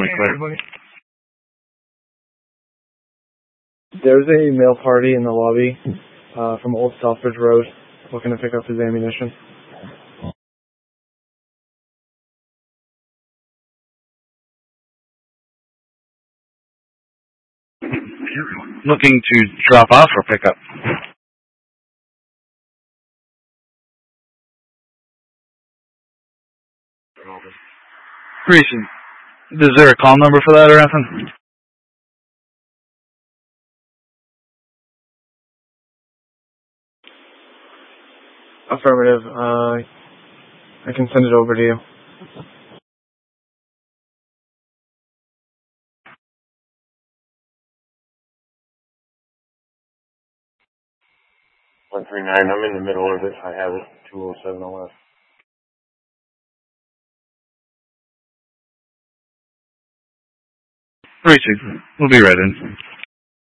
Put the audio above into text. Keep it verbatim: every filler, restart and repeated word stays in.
Clear. There's a male party in the lobby uh, from Old Southbridge Road looking to pick up his ammunition. Looking to drop off or pick up? Precinct. Is there a call number for that or anything? Affirmative. Uh, I can send it over to you. one three nine, I'm in the middle of it. I have it. two oh seven oh F. Precinct. We'll be right in.